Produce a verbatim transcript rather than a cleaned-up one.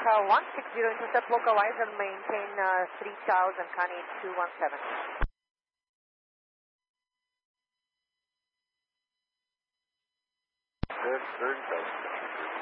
uh, one six zero, intercept localize and maintain uh, three Charles and Connie two one seven. Good, third,